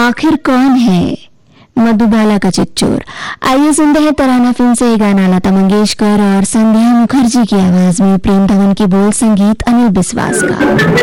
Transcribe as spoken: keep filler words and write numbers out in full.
आखिर कौन है मधुबाला का चिच्चोर। आइए सुनते हैं तराना फिल्म से गाना, लता मंगेशकर और संध्या मुखर्जी की आवाज में, प्रेम धवन की बोल, संगीत अनिल बिस्वास का।